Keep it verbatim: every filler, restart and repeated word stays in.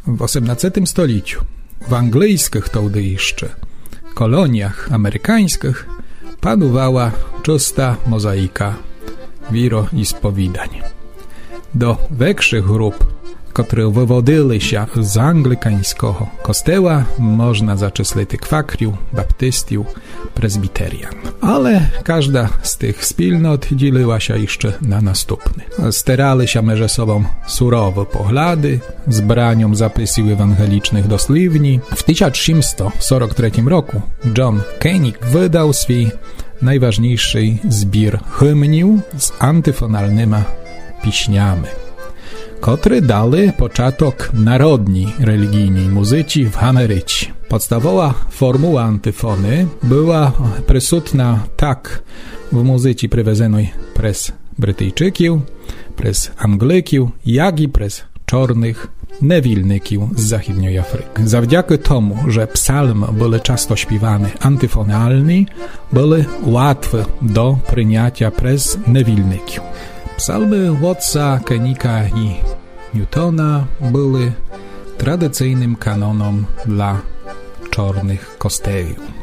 W osiemnastym stuleciu w angielskich wtedy jeszcze koloniach amerykańskich panowała czysta mozaika wiro i spowidań. Do większych grup, które wywodziły się z anglikańskiego kościoła, można zaczyslić kwakriów, baptystów, prezbiterian. Ale każda z tych wspólnot dzieliła się jeszcze na następny. Starali się między sobą surowe poglądy, z branią zapisów ewangelicznych do słowni. W tysiąc osiemset czterdziestym trzecim roku John Koenig wydał swój najważniejszy zbiór hymniów z antyfonalnymi piśniami, które dali początek narodniej religijnej muzyki w Ameryce. Podstawowa formuła antyfony była przysutna tak w muzyce przewozonej przez Brytyjczyków, przez Anglików, jak i przez czarnych niewolników z zachodniej Afryki. Zawdzięki temu, że psalmy były często śpiewane antyfonalnie, były łatwe do przyjęcia przez niewolników. Psalmy Wattsa, Koeniga i Newtona były tradycyjnym kanonem dla czarnych kościołów.